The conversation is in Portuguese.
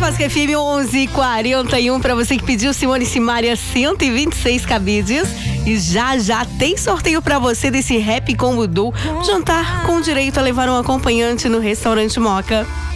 Básica FM 11:41 para você que pediu Simone Simaria 126 cabides. E já tem sorteio para você desse Rap Combo Duo, jantar com direito a levar um acompanhante no restaurante Moca.